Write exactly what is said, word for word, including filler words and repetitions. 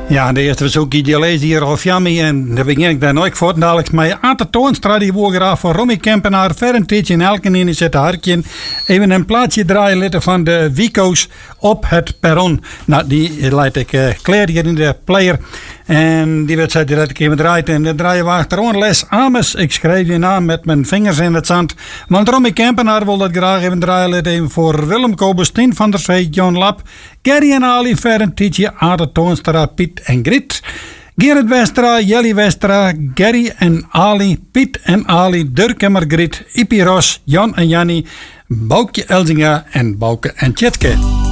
Ja, de eerste was ook idealees hier of Jammy. En daar begin ik dan ook voor. Dadelijk met Ate Toonstra, die woog graag voor Romy Kempenaar. Ver een tijdje in elke in zet harkje. Even een plaatje draaien laten van de Wico's op het perron. Nou, die laat ik uh, klaar hier in de player. En die wedstrijd die laat ik even draaien. En dan draaien we achterom Les Ames. Ik schrijf je naam met mijn vingers in het zand. Want Romy Kempenaar wil dat graag even draaien laten. Even voor Willem Kobus, Tien van der Zee, John Lap, Gerry en Ali, Ver een tijdje, Ade Toonstra, Piet en Griet. Gerrit Westra, Jelly Westra, Gerry en Ali, Piet en Ali, Dirk en Margriet, Ipi Ros, Jan en Jannie, Boukje Elzinga en Bouke en Tjetke.